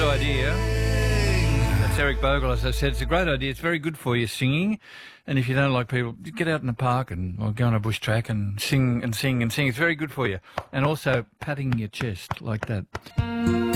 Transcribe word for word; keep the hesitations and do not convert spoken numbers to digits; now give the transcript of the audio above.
idea. That's Eric Bogle, as I said. It's a great idea. It's very good for you, singing. And if you don't like people, get out in the park and or go on a bush track and sing and sing and sing. It's very good for you. And also patting your chest like that.